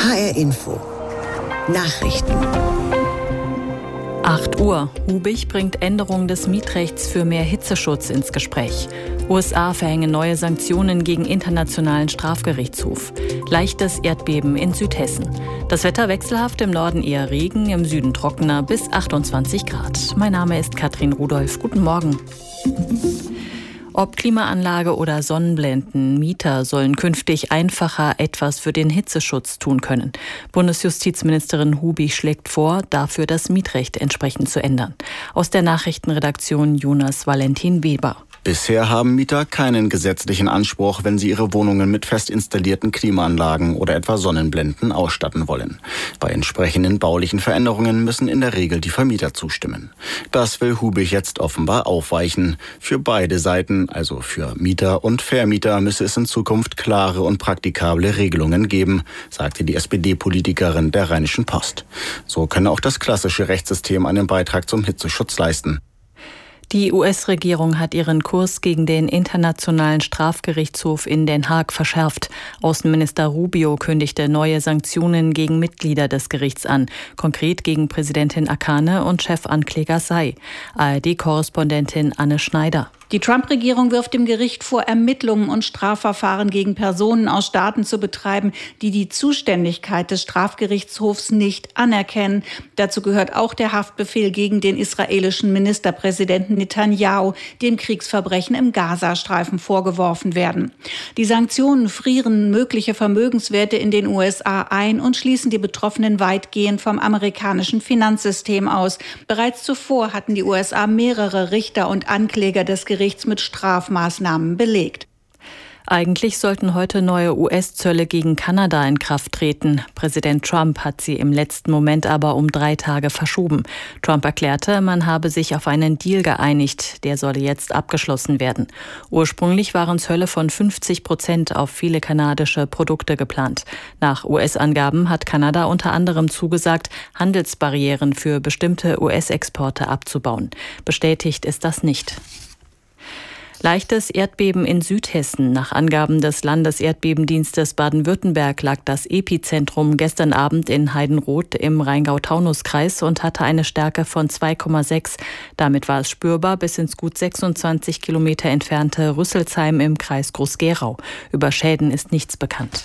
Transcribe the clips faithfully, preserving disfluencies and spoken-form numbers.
H R Info. Nachrichten. acht Uhr. Hubig bringt Änderung des Mietrechts für mehr Hitzeschutz ins Gespräch. U S A verhängen neue Sanktionen gegen Internationalen Strafgerichtshof. Leichtes Erdbeben in Südhessen. Das Wetter wechselhaft, im Norden eher Regen, im Süden trockener bis achtundzwanzig Grad. Mein Name ist Katrin Rudolph. Guten Morgen. Ob Klimaanlage oder Sonnenblenden, Mieter sollen künftig einfacher etwas für den Hitzeschutz tun können. Bundesjustizministerin Hubig schlägt vor, dafür das Mietrecht entsprechend zu ändern. Aus der Nachrichtenredaktion Jonas Valentin Weber. Bisher haben Mieter keinen gesetzlichen Anspruch, wenn sie ihre Wohnungen mit fest installierten Klimaanlagen oder etwa Sonnenblenden ausstatten wollen. Bei entsprechenden baulichen Veränderungen müssen in der Regel die Vermieter zustimmen. Das will Hubig jetzt offenbar aufweichen. Für beide Seiten, also für Mieter und Vermieter, müsse es in Zukunft klare und praktikable Regelungen geben, sagte die S P D-Politikerin der Rheinischen Post. So könne auch das klassische Rechtssystem einen Beitrag zum Hitzeschutz leisten. Die U S-Regierung hat ihren Kurs gegen den Internationalen Strafgerichtshof in Den Haag verschärft. Außenminister Rubio kündigte neue Sanktionen gegen Mitglieder des Gerichts an, konkret gegen Präsidentin Akane und Chefankläger Say. A R D-Korrespondentin Anne Schneider. Die Trump-Regierung wirft dem Gericht vor, Ermittlungen und Strafverfahren gegen Personen aus Staaten zu betreiben, die die Zuständigkeit des Strafgerichtshofs nicht anerkennen. Dazu gehört auch der Haftbefehl gegen den israelischen Ministerpräsidenten Netanyahu, dem Kriegsverbrechen im Gazastreifen vorgeworfen werden. Die Sanktionen frieren mögliche Vermögenswerte in den U S A ein und schließen die Betroffenen weitgehend vom amerikanischen Finanzsystem aus. Bereits zuvor hatten die U S A mehrere Richter und Ankläger des Gerichts mit Strafmaßnahmen belegt. Eigentlich sollten heute neue U S-Zölle gegen Kanada in Kraft treten. Präsident Trump hat sie im letzten Moment aber um drei Tage verschoben. Trump erklärte, man habe sich auf einen Deal geeinigt. Der solle jetzt abgeschlossen werden. Ursprünglich waren Zölle von fünfzig Prozent auf viele kanadische Produkte geplant. Nach U S-Angaben hat Kanada unter anderem zugesagt, Handelsbarrieren für bestimmte U S-Exporte abzubauen. Bestätigt ist das nicht. Leichtes Erdbeben in Südhessen. Nach Angaben des Landeserdbebendienstes Baden-Württemberg lag das Epizentrum gestern Abend in Heidenroth im Rheingau-Taunus-Kreis und hatte eine Stärke von zwei Komma sechs. Damit war es spürbar bis ins gut sechsundzwanzig Kilometer entfernte Rüsselsheim im Kreis Groß-Gerau. Über Schäden ist nichts bekannt.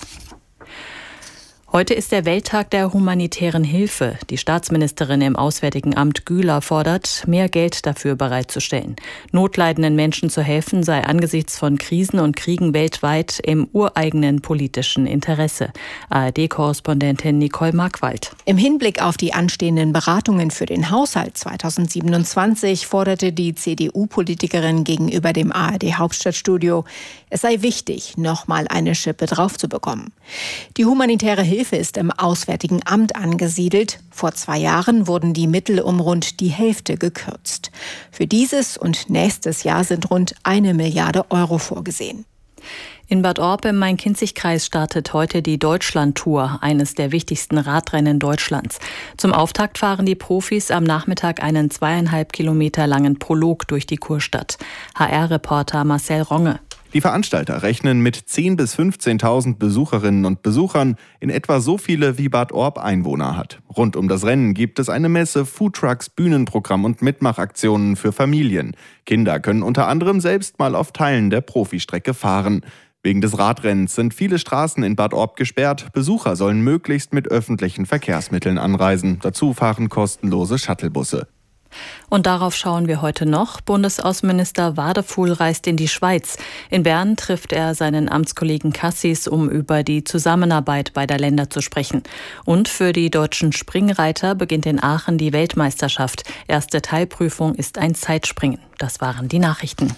Heute ist der Welttag der humanitären Hilfe. Die Staatsministerin im Auswärtigen Amt Güler fordert, mehr Geld dafür bereitzustellen. Notleidenden Menschen zu helfen sei angesichts von Krisen und Kriegen weltweit im ureigenen politischen Interesse. A R D-Korrespondentin Nicole Markwald. Im Hinblick auf die anstehenden Beratungen für den Haushalt zweitausendsiebenundzwanzig forderte die C D U-Politikerin gegenüber dem A R D-Hauptstadtstudio, es sei wichtig, nochmal eine Schippe drauf zu bekommen. Die humanitäre Hilfe ist im Auswärtigen Amt angesiedelt. Vor zwei Jahren wurden die Mittel um rund die Hälfte gekürzt. Für dieses und nächstes Jahr sind rund eine Milliarde Euro vorgesehen. In Bad Orb im Main-Kinzig-Kreis startet heute die Deutschland-Tour, eines der wichtigsten Radrennen Deutschlands. Zum Auftakt fahren die Profis am Nachmittag einen zweieinhalb Kilometer langen Prolog durch die Kurstadt. H R-Reporter Marcel Ronge. Die Veranstalter rechnen mit zehntausend bis fünfzehntausend Besucherinnen und Besuchern, in etwa so viele wie Bad Orb Einwohner hat. Rund um das Rennen gibt es eine Messe, Foodtrucks, Bühnenprogramm und Mitmachaktionen für Familien. Kinder können unter anderem selbst mal auf Teilen der Profistrecke fahren. Wegen des Radrennens sind viele Straßen in Bad Orb gesperrt. Besucher sollen möglichst mit öffentlichen Verkehrsmitteln anreisen. Dazu fahren kostenlose Shuttlebusse. Und darauf schauen wir heute noch. Bundesaußenminister Wadefuhl reist in die Schweiz. In Bern trifft er seinen Amtskollegen Cassis, um über die Zusammenarbeit beider Länder zu sprechen. Und für die deutschen Springreiter beginnt in Aachen die Weltmeisterschaft. Erste Teilprüfung ist ein Zeitspringen. Das waren die Nachrichten.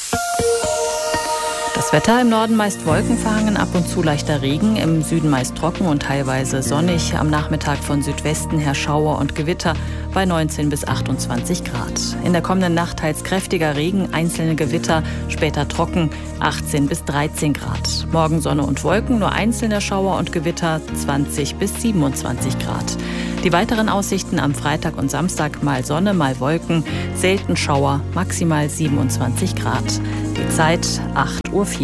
Das Wetter im Norden meist wolkenverhangen, ab und zu leichter Regen, im Süden meist trocken und teilweise sonnig. Am Nachmittag von Südwesten her Schauer und Gewitter bei neunzehn bis achtundzwanzig Grad. In der kommenden Nacht teils kräftiger Regen, einzelne Gewitter, später trocken, achtzehn bis dreizehn Grad. Morgen Sonne und Wolken, nur einzelne Schauer und Gewitter, zwanzig bis siebenundzwanzig Grad. Die weiteren Aussichten am Freitag und Samstag mal Sonne, mal Wolken, selten Schauer, maximal siebenundzwanzig Grad. Die Zeit acht Uhr vier.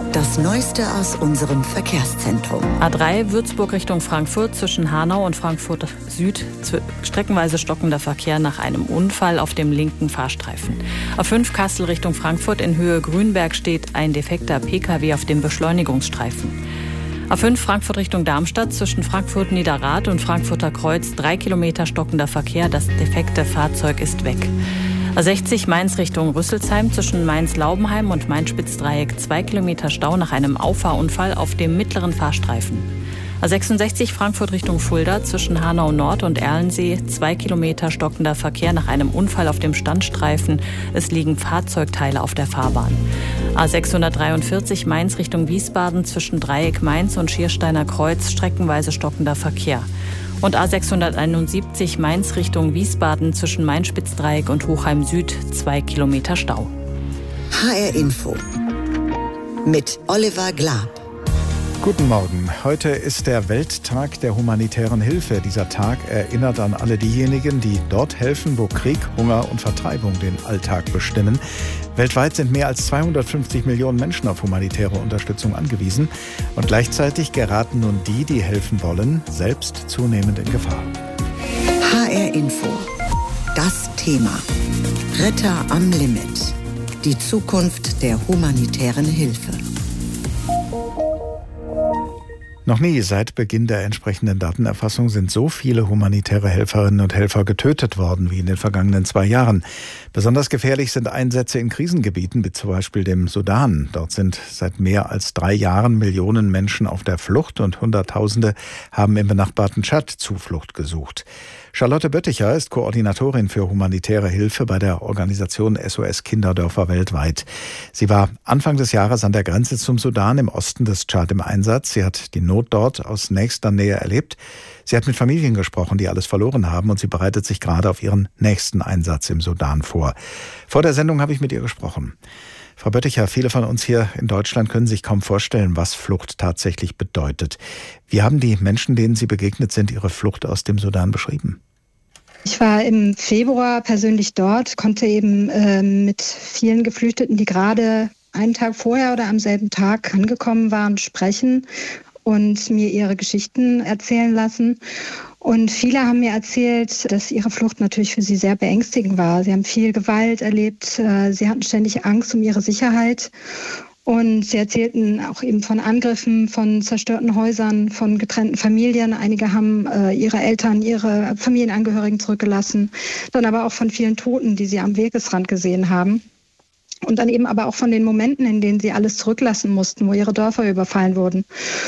Das Neueste aus unserem Verkehrszentrum. A drei Würzburg Richtung Frankfurt zwischen Hanau und Frankfurt Süd. Streckenweise stockender Verkehr nach einem Unfall auf dem linken Fahrstreifen. A fünf Kassel Richtung Frankfurt in Höhe Grünberg steht ein defekter P K W auf dem Beschleunigungsstreifen. A fünf Frankfurt Richtung Darmstadt zwischen Frankfurt Niederrad und Frankfurter Kreuz drei Kilometer stockender Verkehr. Das defekte Fahrzeug ist weg. A sechzig Mainz Richtung Rüsselsheim zwischen Mainz-Laubenheim und Main-Spitz-Dreieck zwei Kilometer Stau nach einem Auffahrunfall auf dem mittleren Fahrstreifen. A sechsundsechzig Frankfurt Richtung Fulda zwischen Hanau Nord und Erlensee zwei Kilometer stockender Verkehr nach einem Unfall auf dem Standstreifen. Es liegen Fahrzeugteile auf der Fahrbahn. A sechshundertdreiundvierzig Mainz Richtung Wiesbaden zwischen Dreieck Mainz und Schiersteiner Kreuz streckenweise stockender Verkehr. Und A sechshunderteinundsiebzig Mainz Richtung Wiesbaden zwischen Main-Spitz-Dreieck und Hochheim Süd zwei Kilometer Stau. H R Info mit Oliver Glab. Guten Morgen. Heute ist der Welttag der humanitären Hilfe. Dieser Tag erinnert an alle diejenigen, die dort helfen, wo Krieg, Hunger und Vertreibung den Alltag bestimmen. Weltweit sind mehr als zweihundertfünfzig Millionen Menschen auf humanitäre Unterstützung angewiesen. Und gleichzeitig geraten nun die, die helfen wollen, selbst zunehmend in Gefahr. H R Info. Das Thema. Retter am Limit. Die Zukunft der humanitären Hilfe. Noch nie seit Beginn der entsprechenden Datenerfassung sind so viele humanitäre Helferinnen und Helfer getötet worden wie in den vergangenen zwei Jahren. Besonders gefährlich sind Einsätze in Krisengebieten, wie zum Beispiel dem Sudan. Dort sind seit mehr als drei Jahren Millionen Menschen auf der Flucht und Hunderttausende haben im benachbarten Tschad Zuflucht gesucht. Charlotte Bötticher ist Koordinatorin für humanitäre Hilfe bei der Organisation S O S Kinderdörfer weltweit. Sie war Anfang des Jahres an der Grenze zum Sudan im Osten des Tschad im Einsatz. Sie hat die Not dort aus nächster Nähe erlebt. Sie hat mit Familien gesprochen, die alles verloren haben, und sie bereitet sich gerade auf ihren nächsten Einsatz im Sudan vor. Vor der Sendung habe ich mit ihr gesprochen. Frau Bötticher, viele von uns hier in Deutschland können sich kaum vorstellen, was Flucht tatsächlich bedeutet. Wie haben die Menschen, denen Sie begegnet sind, ihre Flucht aus dem Sudan beschrieben? Ich war im Februar persönlich dort, konnte eben äh, mit vielen Geflüchteten, die gerade einen Tag vorher oder am selben Tag angekommen waren, sprechen und mir ihre Geschichten erzählen lassen. Und viele haben mir erzählt, dass ihre Flucht natürlich für sie sehr beängstigend war. Sie haben viel Gewalt erlebt, sie hatten ständig Angst um ihre Sicherheit. Und sie erzählten auch eben von Angriffen, von zerstörten Häusern, von getrennten Familien. Einige haben äh, ihre Eltern, ihre Familienangehörigen zurückgelassen. Dann aber auch von vielen Toten, die sie am Wegesrand gesehen haben. Und dann eben aber auch von den Momenten, in denen sie alles zurücklassen mussten, wo ihre Dörfer überfallen wurden.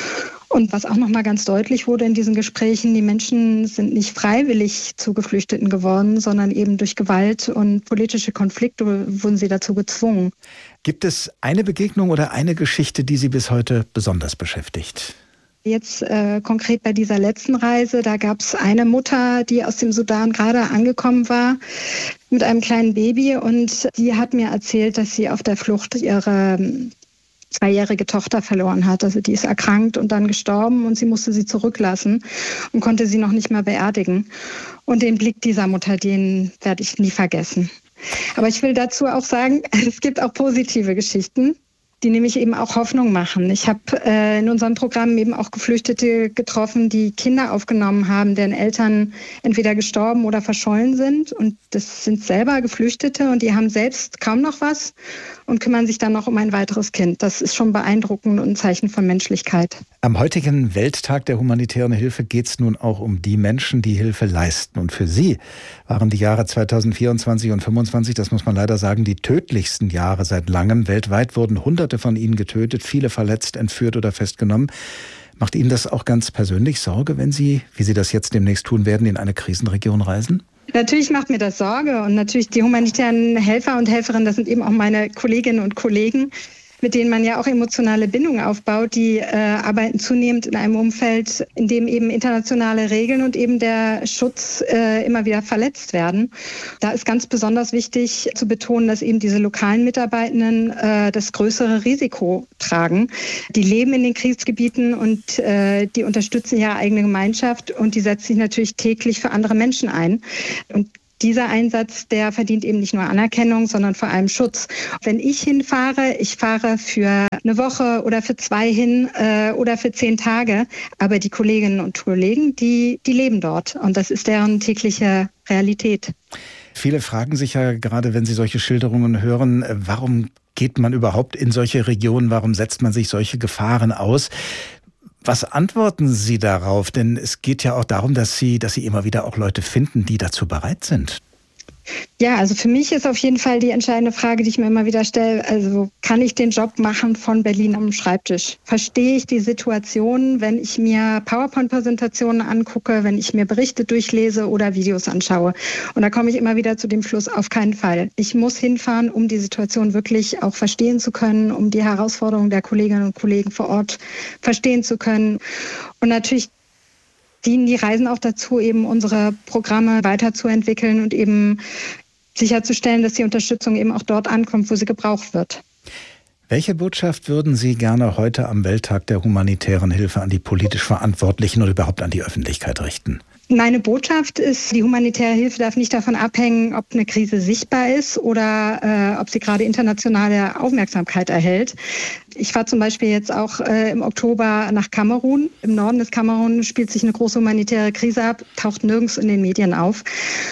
Und was auch nochmal ganz deutlich wurde in diesen Gesprächen, die Menschen sind nicht freiwillig zu Geflüchteten geworden, sondern eben durch Gewalt und politische Konflikte wurden sie dazu gezwungen. Gibt es eine Begegnung oder eine Geschichte, die Sie bis heute besonders beschäftigt? Jetzt äh, konkret bei dieser letzten Reise, da gab es eine Mutter, die aus dem Sudan gerade angekommen war mit einem kleinen Baby, und die hat mir erzählt, dass sie auf der Flucht ihre zweijährige Tochter verloren hat. Also die ist erkrankt und dann gestorben, und sie musste sie zurücklassen und konnte sie noch nicht mal beerdigen. Und den Blick dieser Mutter, den werde ich nie vergessen. Aber ich will dazu auch sagen, es gibt auch positive Geschichten, die nämlich eben auch Hoffnung machen. Ich habe äh, in unserem Programm eben auch Geflüchtete getroffen, die Kinder aufgenommen haben, deren Eltern entweder gestorben oder verschollen sind. Und das sind selber Geflüchtete, und die haben selbst kaum noch was und kümmern sich dann noch um ein weiteres Kind. Das ist schon beeindruckend und ein Zeichen von Menschlichkeit. Am heutigen Welttag der humanitären Hilfe geht es nun auch um die Menschen, die Hilfe leisten. Und für sie waren die Jahre zweitausendvierundzwanzig und zweitausendfünfundzwanzig, das muss man leider sagen, die tödlichsten Jahre seit langem. Weltweit wurden Hunderte von ihnen getötet, viele verletzt, entführt oder festgenommen. Macht Ihnen das auch ganz persönlich Sorge, wenn Sie, wie Sie das jetzt demnächst tun werden, in eine Krisenregion reisen? Natürlich macht mir das Sorge, und natürlich die humanitären Helfer und Helferinnen, das sind eben auch meine Kolleginnen und Kollegen, mit denen man ja auch emotionale Bindungen aufbaut, die äh, arbeiten zunehmend in einem Umfeld, in dem eben internationale Regeln und eben der Schutz äh, immer wieder verletzt werden. Da ist ganz besonders wichtig zu betonen, dass eben diese lokalen Mitarbeitenden äh, das größere Risiko tragen. Die leben in den Kriegsgebieten und äh, die unterstützen ihre eigene Gemeinschaft, und die setzen sich natürlich täglich für andere Menschen ein. Und dieser Einsatz, der verdient eben nicht nur Anerkennung, sondern vor allem Schutz. Wenn ich hinfahre, ich fahre für eine Woche oder für zwei hin äh, oder für zehn Tage, aber die Kolleginnen und Kollegen, die, die leben dort und das ist deren tägliche Realität. Viele fragen sich ja gerade, wenn sie solche Schilderungen hören, warum geht man überhaupt in solche Regionen, warum setzt man sich solche Gefahren aus? Was antworten Sie darauf? Denn es geht ja auch darum, dass Sie, dass Sie immer wieder auch Leute finden, die dazu bereit sind. Ja, also für mich ist auf jeden Fall die entscheidende Frage, die ich mir immer wieder stelle, also kann ich den Job machen von Berlin am Schreibtisch? Verstehe ich die Situation, wenn ich mir PowerPoint-Präsentationen angucke, wenn ich mir Berichte durchlese oder Videos anschaue? Und da komme ich immer wieder zu dem Schluss, auf keinen Fall. Ich muss hinfahren, um die Situation wirklich auch verstehen zu können, um die Herausforderungen der Kolleginnen und Kollegen vor Ort verstehen zu können. Und natürlich dienen die Reisen auch dazu, eben unsere Programme weiterzuentwickeln und eben sicherzustellen, dass die Unterstützung eben auch dort ankommt, wo sie gebraucht wird. Welche Botschaft würden Sie gerne heute am Welttag der humanitären Hilfe an die politisch Verantwortlichen oder überhaupt an die Öffentlichkeit richten? Meine Botschaft ist, die humanitäre Hilfe darf nicht davon abhängen, ob eine Krise sichtbar ist oder äh, ob sie gerade internationale Aufmerksamkeit erhält. Ich war zum Beispiel jetzt auch äh, im Oktober nach Kamerun. Im Norden des Kamerun spielt sich eine große humanitäre Krise ab, taucht nirgends in den Medien auf.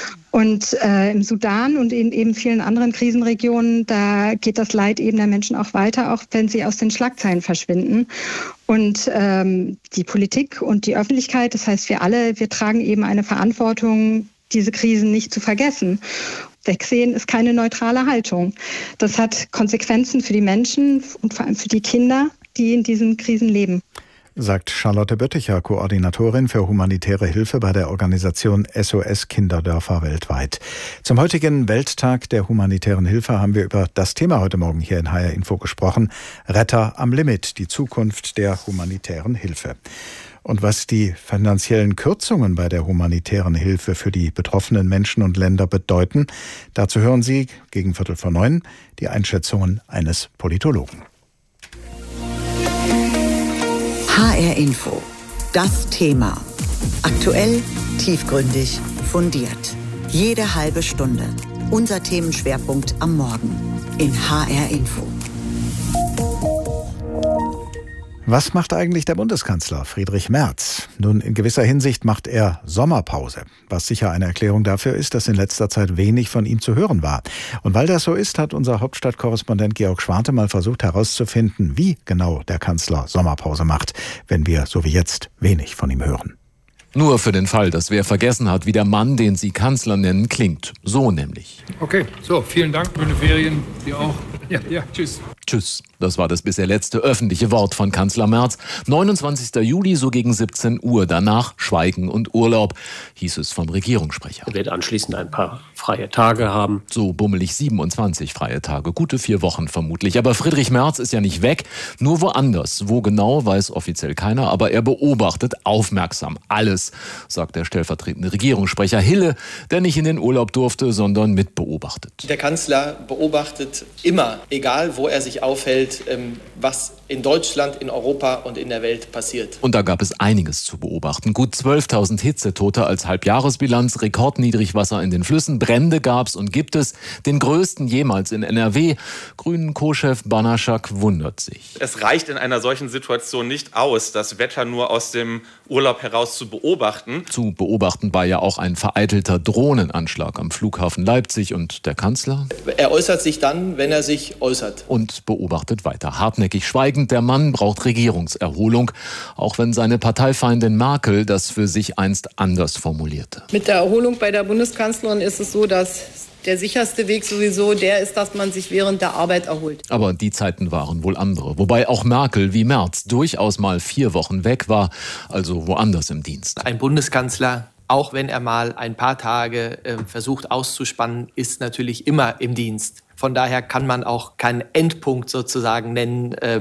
Und äh, im Sudan und in eben vielen anderen Krisenregionen, da geht das Leid eben der Menschen auch weiter, auch wenn sie aus den Schlagzeilen verschwinden. Und ähm, die Politik und die Öffentlichkeit, das heißt wir alle, wir tragen eben eine Verantwortung, diese Krisen nicht zu vergessen. Wegsehen ist keine neutrale Haltung. Das hat Konsequenzen für die Menschen und vor allem für die Kinder, die in diesen Krisen leben. Sagt Charlotte Bötticher, Koordinatorin für humanitäre Hilfe bei der Organisation S O S Kinderdörfer weltweit. Zum heutigen Welttag der humanitären Hilfe haben wir über das Thema heute Morgen hier in H R Info gesprochen. Retter am Limit, die Zukunft der humanitären Hilfe. Und was die finanziellen Kürzungen bei der humanitären Hilfe für die betroffenen Menschen und Länder bedeuten, dazu hören Sie gegen Viertel vor neun die Einschätzungen eines Politologen. H R Info. Das Thema. Aktuell, tiefgründig, fundiert. Jede halbe Stunde. Unser Themenschwerpunkt am Morgen in H R Info. Was macht eigentlich der Bundeskanzler Friedrich Merz? Nun, in gewisser Hinsicht macht er Sommerpause, was sicher eine Erklärung dafür ist, dass in letzter Zeit wenig von ihm zu hören war. Und weil das so ist, hat unser Hauptstadtkorrespondent Georg Schwarte mal versucht herauszufinden, wie genau der Kanzler Sommerpause macht, wenn wir, so wie jetzt, wenig von ihm hören. Nur für den Fall, dass wer vergessen hat, wie der Mann, den Sie Kanzler nennen, klingt. So nämlich. Okay, so, vielen Dank. Schöne Ferien. Dir auch. Ja, ja, tschüss. Tschüss. Das war das bisher letzte öffentliche Wort von Kanzler Merz. neunundzwanzigster Juli, so gegen siebzehn Uhr. Danach Schweigen und Urlaub, hieß es vom Regierungssprecher. Er wird anschließend ein paar freie Tage haben. So bummelig siebenundzwanzig freie Tage. Gute vier Wochen vermutlich. Aber Friedrich Merz ist ja nicht weg, nur woanders. Wo genau, weiß offiziell keiner. Aber er beobachtet aufmerksam alles, sagt der stellvertretende Regierungssprecher Hille, der nicht in den Urlaub durfte, sondern mitbeobachtet. Der Kanzler beobachtet immer, egal wo er sich aufhält, was in Deutschland, in Europa und in der Welt passiert. Und da gab es einiges zu beobachten. Gut zwölftausend Hitzetote als Halbjahresbilanz, Rekordniedrigwasser in den Flüssen, Brände gab's und gibt es, den größten jemals in N R W. Grünen Co-Chef Banaschak wundert sich. Es reicht in einer solchen Situation nicht aus, das Wetter nur aus dem Urlaub heraus zu beobachten. Zu beobachten war ja auch ein vereitelter Drohnenanschlag am Flughafen Leipzig und der Kanzler? Er äußert sich dann, wenn er sich äußert. Und beobachtet weiter. Hartnäckig schweigend, der Mann braucht Regierungserholung, auch wenn seine Parteifeindin Merkel das für sich einst anders formulierte. Mit der Erholung bei der Bundeskanzlerin ist es so, dass der sicherste Weg sowieso der ist, dass man sich während der Arbeit erholt. Aber die Zeiten waren wohl andere. Wobei auch Merkel wie Merz durchaus mal vier Wochen weg war, also woanders im Dienst. Ein Bundeskanzler, auch wenn er mal ein paar Tage äh, versucht auszuspannen, ist natürlich immer im Dienst. Von daher kann man auch keinen Endpunkt sozusagen nennen, ähm,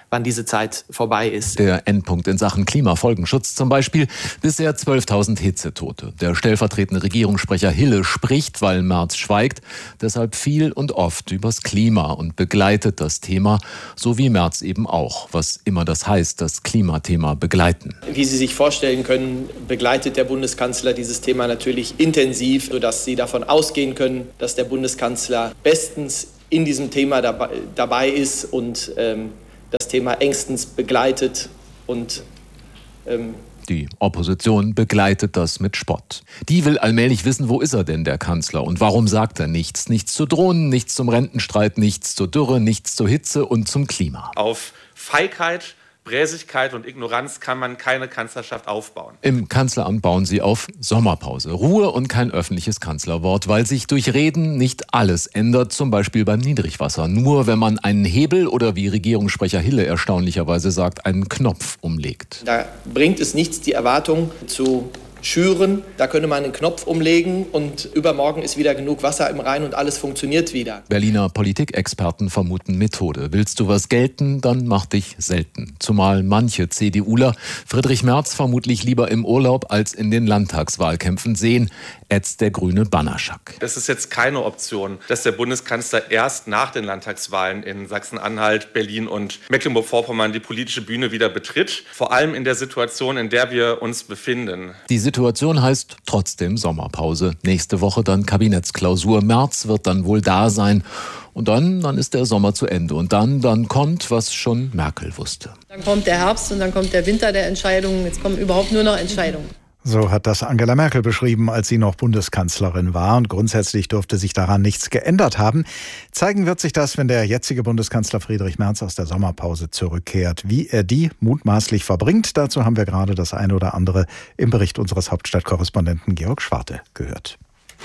wann diese Zeit vorbei ist. Der Endpunkt in Sachen Klimafolgenschutz zum Beispiel. Bisher zwölftausend Hitzetote. Der stellvertretende Regierungssprecher Hille spricht, weil Merz schweigt, deshalb viel und oft übers Klima und begleitet das Thema, so wie Merz eben auch, was immer das heißt, das Klimathema begleiten. Wie Sie sich vorstellen können, begleitet der Bundeskanzler dieses Thema natürlich intensiv, sodass Sie davon ausgehen können, dass der Bundeskanzler bestens in diesem Thema dabei, dabei ist und ähm, das Thema engstens begleitet und ähm, Die Opposition begleitet das mit Spott. Die will allmählich wissen, wo ist er denn, der Kanzler? Und warum sagt er nichts? Nichts zu Drohnen, nichts zum Rentenstreit, nichts zur Dürre, nichts zur Hitze und zum Klima. Auf Feigheit, Bräsigkeit und Ignoranz kann man keine Kanzlerschaft aufbauen. Im Kanzleramt bauen sie auf Sommerpause. Ruhe und kein öffentliches Kanzlerwort, weil sich durch Reden nicht alles ändert, zum Beispiel beim Niedrigwasser. Nur wenn man einen Hebel oder, wie Regierungssprecher Hille erstaunlicherweise sagt, einen Knopf umlegt. Da bringt es nichts, die Erwartung zu schüren. Da könnte man einen Knopf umlegen und übermorgen ist wieder genug Wasser im Rhein und alles funktioniert wieder. Berliner Politikexperten vermuten Methode. Willst du was gelten, dann mach dich selten. Zumal manche CDUler Friedrich Merz vermutlich lieber im Urlaub als in den Landtagswahlkämpfen sehen, ätzt der grüne Banaschack. Es ist jetzt keine Option, dass der Bundeskanzler erst nach den Landtagswahlen in Sachsen-Anhalt, Berlin und Mecklenburg-Vorpommern die politische Bühne wieder betritt. Vor allem in der Situation, in der wir uns befinden. Die Situation heißt trotzdem Sommerpause. Nächste Woche dann Kabinettsklausur. Merz wird dann wohl da sein. Und dann, dann ist der Sommer zu Ende. Und dann, dann kommt, was schon Merkel wusste. Dann kommt der Herbst und dann kommt der Winter der Entscheidungen. Jetzt kommen überhaupt nur noch Entscheidungen. So hat das Angela Merkel beschrieben, als sie noch Bundeskanzlerin war. Und grundsätzlich dürfte sich daran nichts geändert haben. Zeigen wird sich das, wenn der jetzige Bundeskanzler Friedrich Merz aus der Sommerpause zurückkehrt. Wie er die mutmaßlich verbringt, dazu haben wir gerade das eine oder andere im Bericht unseres Hauptstadtkorrespondenten Georg Schwarte gehört.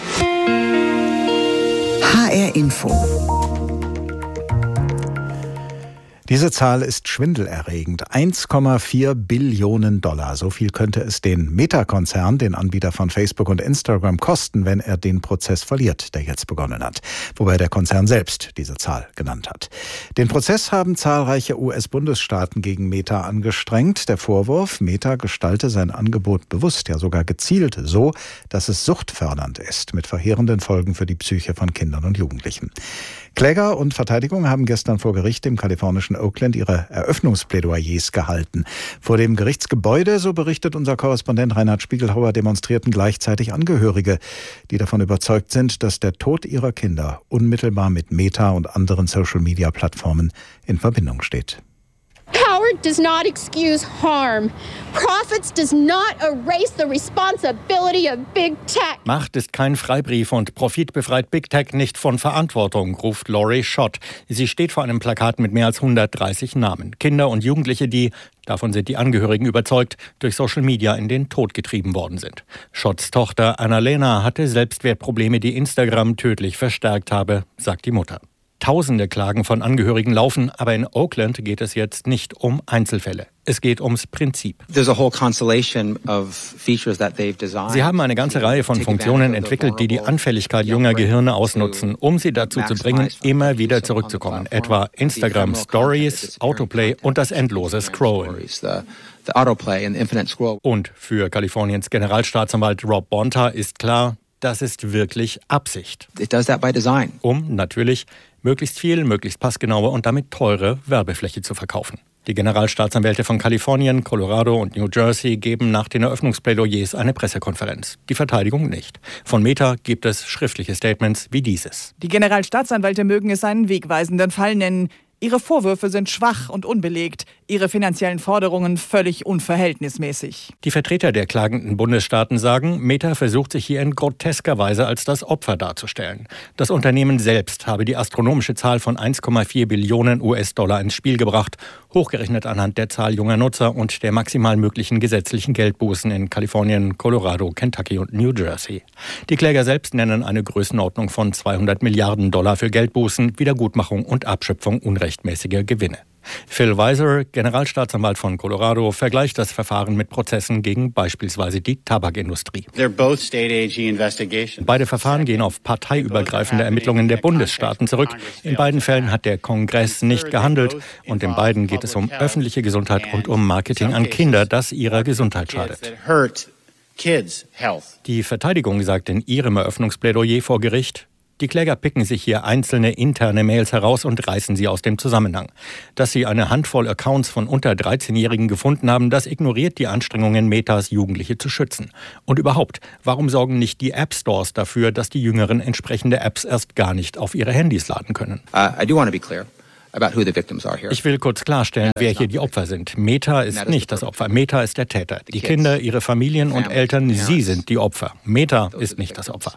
H R Info. Diese Zahl ist schwindelerregend. eins Komma vier Billionen Dollar. So viel könnte es den Meta-Konzern, den Anbieter von Facebook und Instagram, kosten, wenn er den Prozess verliert, der jetzt begonnen hat. Wobei der Konzern selbst diese Zahl genannt hat. Den Prozess haben zahlreiche U S-Bundesstaaten gegen Meta angestrengt. Der Vorwurf, Meta gestalte sein Angebot bewusst, ja sogar gezielt, so, dass es suchtfördernd ist, mit verheerenden Folgen für die Psyche von Kindern und Jugendlichen. Kläger und Verteidigung haben gestern vor Gericht im kalifornischen Oakland ihre Eröffnungsplädoyers gehalten. Vor dem Gerichtsgebäude, so berichtet unser Korrespondent Reinhard Spiegelhauer, demonstrierten gleichzeitig Angehörige, die davon überzeugt sind, dass der Tod ihrer Kinder unmittelbar mit Meta und anderen Social-Media-Plattformen in Verbindung steht. Power does not excuse harm. Profits does not erase the responsibility of Big Tech. Macht ist kein Freibrief und Profit befreit Big Tech nicht von Verantwortung, ruft Laurie Schott. Sie steht vor einem Plakat mit mehr als hundertdreißig Namen. Kinder und Jugendliche, die, davon sind die Angehörigen überzeugt, durch Social Media in den Tod getrieben worden sind. Schotts Tochter Annalena hatte Selbstwertprobleme, die Instagram tödlich verstärkt habe, sagt die Mutter. Tausende Klagen von Angehörigen laufen, aber in Oakland geht es jetzt nicht um Einzelfälle. Es geht ums Prinzip. Sie haben eine ganze Reihe von Funktionen entwickelt, die die Anfälligkeit junger Gehirne ausnutzen, um sie dazu zu bringen, immer wieder zurückzukommen. Etwa Instagram Stories, Autoplay und das endlose Scrollen. Und für Kaliforniens Generalstaatsanwalt Rob Bonta ist klar, das ist wirklich Absicht. Um natürlich möglichst viel, möglichst passgenaue und damit teure Werbefläche zu verkaufen. Die Generalstaatsanwälte von Kalifornien, Colorado und New Jersey geben nach den Eröffnungsplädoyers eine Pressekonferenz. Die Verteidigung nicht. Von Meta gibt es schriftliche Statements wie dieses. Die Generalstaatsanwälte mögen es einen wegweisenden Fall nennen. Ihre Vorwürfe sind schwach und unbelegt, ihre finanziellen Forderungen völlig unverhältnismäßig. Die Vertreter der klagenden Bundesstaaten sagen, Meta versucht sich hier in grotesker Weise als das Opfer darzustellen. Das Unternehmen selbst habe die astronomische Zahl von eins Komma vier Billionen U S-Dollar ins Spiel gebracht, hochgerechnet anhand der Zahl junger Nutzer und der maximal möglichen gesetzlichen Geldbußen in Kalifornien, Colorado, Kentucky und New Jersey. Die Kläger selbst nennen eine Größenordnung von zweihundert Milliarden Dollar für Geldbußen, Wiedergutmachung und Abschöpfung unrechtmäßiger Gewinne. Phil Weiser, Generalstaatsanwalt von Colorado, vergleicht das Verfahren mit Prozessen gegen beispielsweise die Tabakindustrie. Beide Verfahren gehen auf parteiübergreifende Ermittlungen der Bundesstaaten zurück. In beiden Fällen hat der Kongress nicht gehandelt und in beiden geht es um öffentliche Gesundheit und um Marketing an Kinder, das ihrer Gesundheit schadet. Die Verteidigung sagt in ihrem Eröffnungsplädoyer vor Gericht: Die Kläger picken sich hier einzelne interne Mails heraus und reißen sie aus dem Zusammenhang. Dass sie eine Handvoll Accounts von unter dreizehnjährigen gefunden haben, das ignoriert die Anstrengungen Metas, Jugendliche zu schützen. Und überhaupt, warum sorgen nicht die App-Stores dafür, dass die Jüngeren entsprechende Apps erst gar nicht auf ihre Handys laden können? Uh, I do want to be clear. Ich will kurz klarstellen, wer hier die Opfer sind. Meta ist nicht das Opfer. Meta ist der Täter. Die Kinder, ihre Familien und Eltern, sie sind die Opfer. Meta ist nicht das Opfer.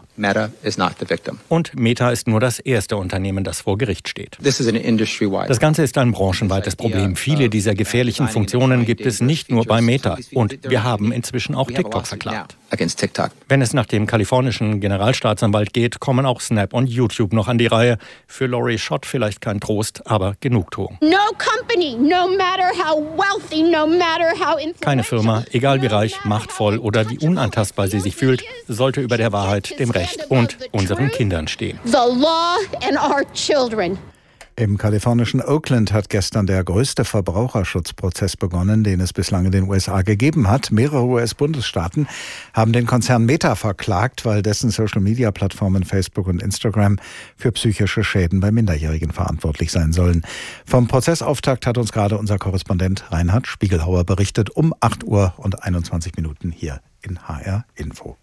Und Meta ist nur das erste Unternehmen, das vor Gericht steht. Das Ganze ist ein branchenweites Problem. Viele dieser gefährlichen Funktionen gibt es nicht nur bei Meta. Und wir haben inzwischen auch TikTok verklagt. Wenn es nach dem kalifornischen Generalstaatsanwalt geht, kommen auch Snap und YouTube noch an die Reihe. Für Lori Schott vielleicht kein Trost, aber Genugtuung. No company, no matter how wealthy, no matter how Keine Firma, egal wie reich, machtvoll oder wie unantastbar sie sich fühlt, sollte über der Wahrheit, dem Recht und unseren Kindern stehen. The law and our children. Im kalifornischen Oakland hat gestern der größte Verbraucherschutzprozess begonnen, den es bislang in den U S A gegeben hat. Mehrere U S-Bundesstaaten haben den Konzern Meta verklagt, weil dessen Social-Media-Plattformen Facebook und Instagram für psychische Schäden bei Minderjährigen verantwortlich sein sollen. Vom Prozessauftakt hat uns gerade unser Korrespondent Reinhard Spiegelhauer berichtet, um acht Uhr und einundzwanzig Minuten hier in H R Info.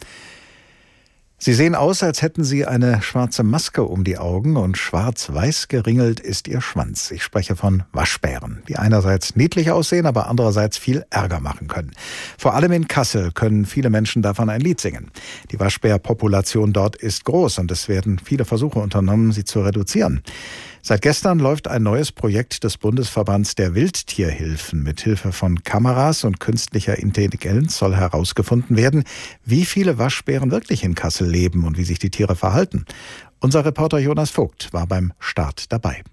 Sie sehen aus, als hätten Sie eine schwarze Maske um die Augen und schwarz-weiß geringelt ist Ihr Schwanz. Ich spreche von Waschbären, die einerseits niedlich aussehen, aber andererseits viel Ärger machen können. Vor allem in Kassel können viele Menschen davon ein Lied singen. Die Waschbärpopulation dort ist groß und es werden viele Versuche unternommen, sie zu reduzieren. Seit gestern läuft ein neues Projekt des Bundesverbands der Wildtierhilfen. Mit Hilfe von Kameras und künstlicher Intelligenz soll herausgefunden werden, wie viele Waschbären wirklich in Kassel leben und wie sich die Tiere verhalten. Unser Reporter Jonas Vogt war beim Start dabei.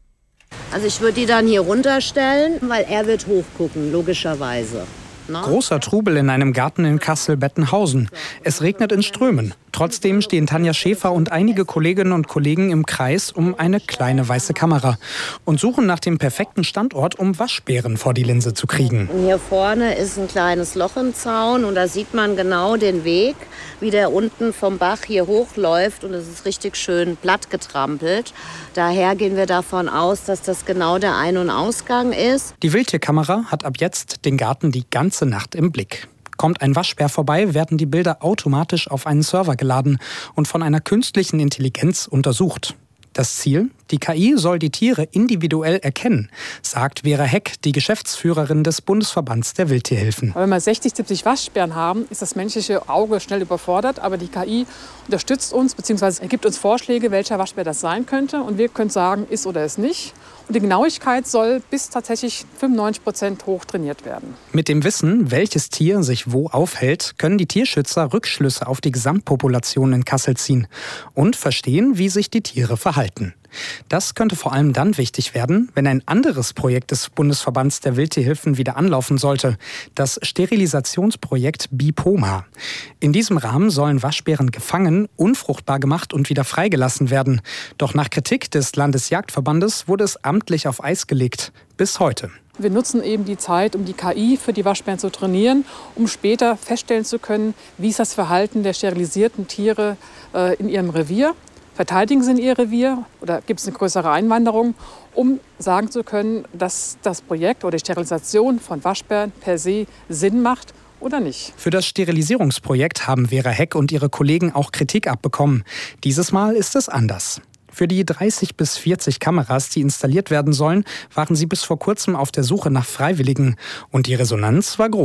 Also ich würde die dann hier runterstellen, weil er wird hochgucken, logischerweise. Großer Trubel in einem Garten in Kassel-Bettenhausen. Es regnet in Strömen. Trotzdem stehen Tanja Schäfer und einige Kolleginnen und Kollegen im Kreis um eine kleine weiße Kamera und suchen nach dem perfekten Standort, um Waschbären vor die Linse zu kriegen. Und hier vorne ist ein kleines Loch im Zaun und da sieht man genau den Weg, wie der unten vom Bach hier hochläuft und es ist richtig schön platt getrampelt. Daher gehen wir davon aus, dass das genau der Ein- und Ausgang ist. Die Wildtierkamera hat ab jetzt den Garten die ganze Nacht im Blick. Kommt ein Waschbär vorbei, werden die Bilder automatisch auf einen Server geladen und von einer künstlichen Intelligenz untersucht. Das Ziel? Die K I soll die Tiere individuell erkennen, sagt Vera Heck, die Geschäftsführerin des Bundesverbands der Wildtierhilfen. Wenn wir sechzig, siebzig Waschbären haben, ist das menschliche Auge schnell überfordert. Aber die K I unterstützt uns bzw. gibt uns Vorschläge, welcher Waschbär das sein könnte. Und wir können sagen, ist oder ist nicht. Und die Genauigkeit soll bis tatsächlich fünfundneunzig Prozent hoch trainiert werden. Mit dem Wissen, welches Tier sich wo aufhält, können die Tierschützer Rückschlüsse auf die Gesamtpopulation in Kassel ziehen und verstehen, wie sich die Tiere verhalten. Das könnte vor allem dann wichtig werden, wenn ein anderes Projekt des Bundesverbands der Wildtierhilfen wieder anlaufen sollte, das Sterilisationsprojekt BIPOMA. In diesem Rahmen sollen Waschbären gefangen, unfruchtbar gemacht und wieder freigelassen werden. Doch nach Kritik des Landesjagdverbandes wurde es amtlich auf Eis gelegt. Bis heute. Wir nutzen eben die Zeit, um die K I für die Waschbären zu trainieren, um später feststellen zu können, wie ist das Verhalten der sterilisierten Tiere äh, in ihrem Revier. Verteidigen sie in ihr Revier oder gibt es eine größere Einwanderung, um sagen zu können, dass das Projekt oder die Sterilisation von Waschbären per se Sinn macht oder nicht. Für das Sterilisierungsprojekt haben Vera Heck und ihre Kollegen auch Kritik abbekommen. Dieses Mal ist es anders. Für die dreißig bis vierzig Kameras, die installiert werden sollen, waren sie bis vor kurzem auf der Suche nach Freiwilligen. Und die Resonanz war groß.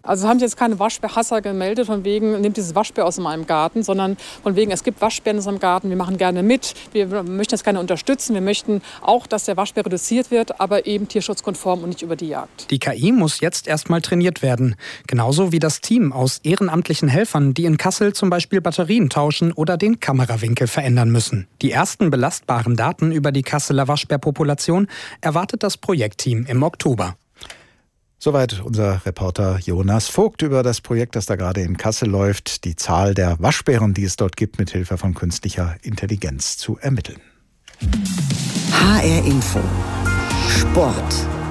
Also haben sich jetzt keine Waschbärhasser gemeldet, von wegen, nehmt dieses Waschbär aus meinem Garten, sondern von wegen, es gibt Waschbären in unserem Garten, wir machen gerne mit, wir möchten das gerne unterstützen, wir möchten auch, dass der Waschbär reduziert wird, aber eben tierschutzkonform und nicht über die Jagd. Die K I muss jetzt erstmal trainiert werden. Genauso wie das Team aus ehrenamtlichen Helfern, die in Kassel zum Beispiel Batterien tauschen oder den Kamerawinkel verändern müssen. Die ersten belastbaren Daten über die Kasseler Waschbärpopulation erwartet das Projektteam im Oktober. Soweit unser Reporter Jonas Vogt über das Projekt, das da gerade in Kassel läuft, die Zahl der Waschbären, die es dort gibt, mit Hilfe von künstlicher Intelligenz zu ermitteln. H R Info Sport.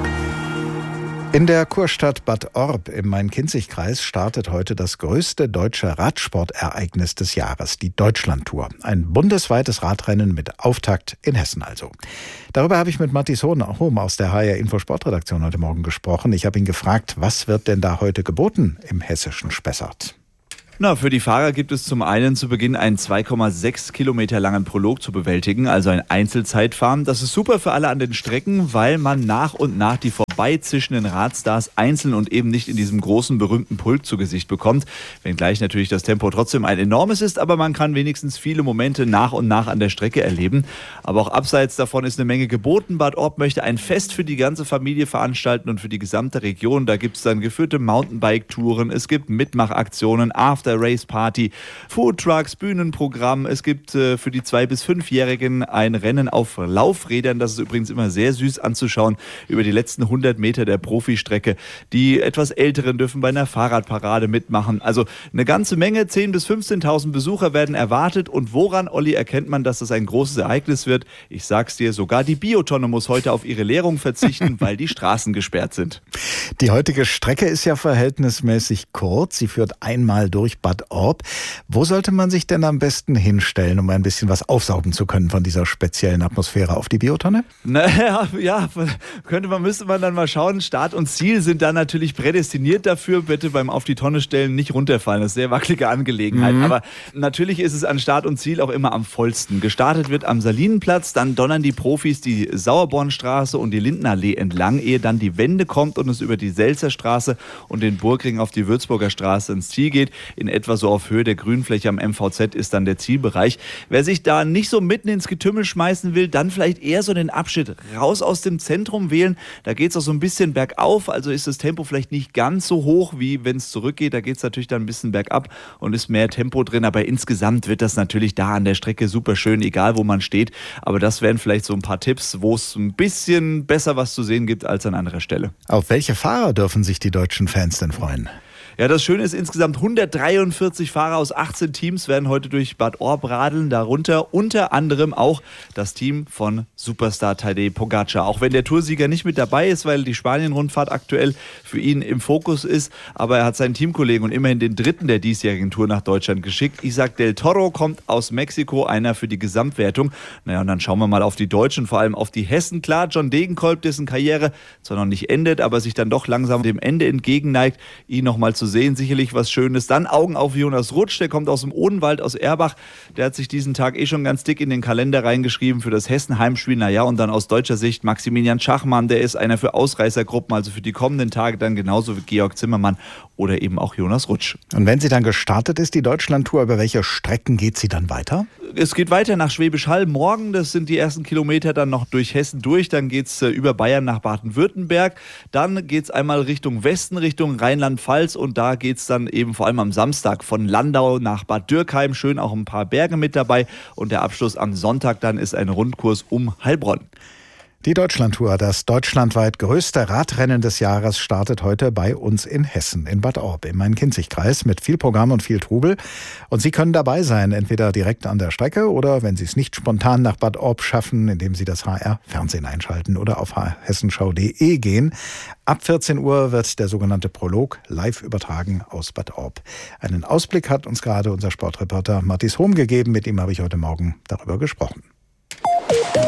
In der Kurstadt Bad Orb im Main-Kinzig-Kreis startet heute das größte deutsche Radsportereignis des Jahres, die Deutschlandtour. Ein bundesweites Radrennen mit Auftakt in Hessen also. Darüber habe ich mit Matthias Hohm aus der H R Info Sportredaktion heute Morgen gesprochen. Ich habe ihn gefragt, was wird denn da heute geboten im hessischen Spessart? Na, für die Fahrer gibt es zum einen zu Beginn einen zwei Komma sechs Kilometer langen Prolog zu bewältigen, also ein Einzelzeitfahren. Das ist super für alle an den Strecken, weil man nach und nach die vorbeizischenden Radstars einzeln und eben nicht in diesem großen, berühmten Pulk zu Gesicht bekommt. Wenngleich natürlich das Tempo trotzdem ein enormes ist, aber man kann wenigstens viele Momente nach und nach an der Strecke erleben. Aber auch abseits davon ist eine Menge geboten. Bad Orb möchte ein Fest für die ganze Familie veranstalten und für die gesamte Region. Da gibt es dann geführte Mountainbike-Touren, es gibt Mitmachaktionen, After-Race-Party, Foodtrucks, Bühnenprogramm. Es gibt äh, für die zwei- bis fünfjährigen ein Rennen auf Laufrädern. Das ist übrigens immer sehr süß anzuschauen über die letzten hundert Meter der Profistrecke. Die etwas Älteren dürfen bei einer Fahrradparade mitmachen. Also eine ganze Menge, zehntausend bis fünfzehntausend Besucher werden erwartet. Und woran, Olli, erkennt man, dass das ein großes Ereignis wird? Ich sag's dir, sogar die Biotonne muss heute auf ihre Leerung verzichten, weil die Straßen gesperrt sind. Die heutige Strecke ist ja verhältnismäßig kurz. Sie führt einmal durch Bad Orb. Wo sollte man sich denn am besten hinstellen, um ein bisschen was aufsaugen zu können von dieser speziellen Atmosphäre auf die Biotonne? Naja, ja, könnte man, müsste man dann mal schauen. Start und Ziel sind dann natürlich prädestiniert dafür. Bitte beim Auf die Tonne stellen nicht runterfallen. Das ist eine sehr wackelige Angelegenheit. Mhm. Aber natürlich ist es an Start und Ziel auch immer am vollsten. Gestartet wird am Salinenplatz, dann donnern die Profis die Sauerbornstraße und die Lindenallee entlang, ehe dann die Wende kommt und es über die Selzerstraße und den Burgring auf die Würzburger Straße ins Ziel geht. In etwa so auf Höhe der Grünfläche am M V Z ist dann der Zielbereich. Wer sich da nicht so mitten ins Getümmel schmeißen will, dann vielleicht eher so den Abschnitt raus aus dem Zentrum wählen. Da geht es auch so ein bisschen bergauf, also ist das Tempo vielleicht nicht ganz so hoch, wie wenn es zurückgeht. Da geht es natürlich dann ein bisschen bergab und ist mehr Tempo drin, aber insgesamt wird das natürlich da an der Strecke super schön, egal wo man steht. Aber das wären vielleicht so ein paar Tipps, wo es ein bisschen besser was zu sehen gibt als an anderer Stelle. Auf welche Fahrer dürfen sich die deutschen Fans denn freuen? Ja, das Schöne ist, insgesamt hundertdreiundvierzig Fahrer aus achtzehn Teams werden heute durch Bad Orb radeln. Darunter unter anderem auch das Team von Superstar Tadej Pogacar. Auch wenn der Toursieger nicht mit dabei ist, weil die Spanien-Rundfahrt aktuell für ihn im Fokus ist. Aber er hat seinen Teamkollegen und immerhin den dritten der diesjährigen Tour nach Deutschland geschickt. Isaac del Toro kommt aus Mexiko, einer für die Gesamtwertung. Naja, und dann schauen wir mal auf die Deutschen, vor allem auf die Hessen. Klar, John Degenkolb, dessen Karriere zwar noch nicht endet, aber sich dann doch langsam dem Ende entgegenneigt, ihn nochmal zu sehen, sicherlich was Schönes. Dann Augen auf Jonas Rutsch, der kommt aus dem Odenwald, aus Erbach. Der hat sich diesen Tag eh schon ganz dick in den Kalender reingeschrieben für das Hessen-Heimspiel. Naja, und dann aus deutscher Sicht Maximilian Schachmann, der ist einer für Ausreißergruppen, also für die kommenden Tage dann genauso wie Georg Zimmermann oder eben auch Jonas Rutsch. Und wenn sie dann gestartet ist, die Deutschlandtour, über welche Strecken geht sie dann weiter? Es geht weiter nach Schwäbisch Hall morgen. Das sind die ersten Kilometer dann noch durch Hessen durch. Dann geht es über Bayern nach Baden-Württemberg. Dann geht es einmal Richtung Westen, Richtung Rheinland-Pfalz. Und da geht es dann eben vor allem am Samstag von Landau nach Bad Dürkheim. Schön auch ein paar Berge mit dabei. Und der Abschluss am Sonntag dann ist ein Rundkurs um Heilbronn. Die Deutschlandtour, das deutschlandweit größte Radrennen des Jahres, startet heute bei uns in Hessen, in Bad Orb, im Main-Kinzig-Kreis, mit viel Programm und viel Trubel. Und Sie können dabei sein, entweder direkt an der Strecke oder, wenn Sie es nicht spontan nach Bad Orb schaffen, indem Sie das H R-Fernsehen einschalten oder auf hessenschau punkt de gehen. Ab vierzehn Uhr wird der sogenannte Prolog live übertragen aus Bad Orb. Einen Ausblick hat uns gerade unser Sportreporter Matthias Hohm gegeben. Mit ihm habe ich heute Morgen darüber gesprochen.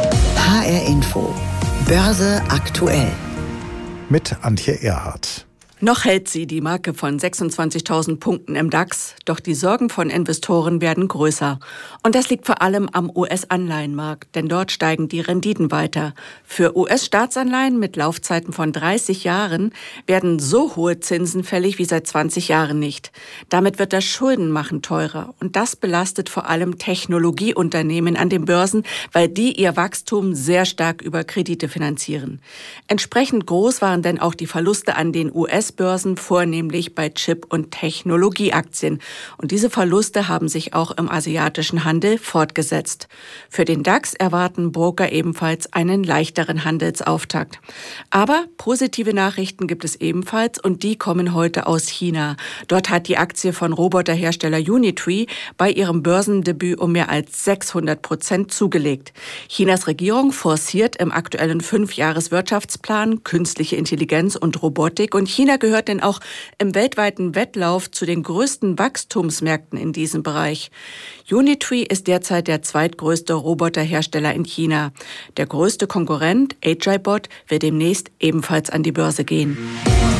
H R Info. Börse aktuell. Mit Antje Erhardt. Noch hält sie die Marke von sechsundzwanzigtausend Punkten im DAX, doch die Sorgen von Investoren werden größer. Und das liegt vor allem am U S-Anleihenmarkt, denn dort steigen die Renditen weiter. Für U S-Staatsanleihen mit Laufzeiten von dreißig Jahren werden so hohe Zinsen fällig wie seit zwanzig Jahren nicht. Damit wird das Schuldenmachen teurer und das belastet vor allem Technologieunternehmen an den Börsen, weil die ihr Wachstum sehr stark über Kredite finanzieren. Entsprechend groß waren denn auch die Verluste an den U S Börsen, vornehmlich bei Chip- und Technologieaktien. Und diese Verluste haben sich auch im asiatischen Handel fortgesetzt. Für den DAX erwarten Broker ebenfalls einen leichteren Handelsauftakt. Aber positive Nachrichten gibt es ebenfalls und die kommen heute aus China. Dort hat die Aktie von Roboterhersteller Unitree bei ihrem Börsendebüt um mehr als sechshundert Prozent zugelegt. Chinas Regierung forciert im aktuellen Fünfjahres-Wirtschaftsplan künstliche Intelligenz und Robotik und China gehört denn auch im weltweiten Wettlauf zu den größten Wachstumsmärkten in diesem Bereich. Unitree ist derzeit der zweitgrößte Roboterhersteller in China. Der größte Konkurrent, A G I Bot, wird demnächst ebenfalls an die Börse gehen.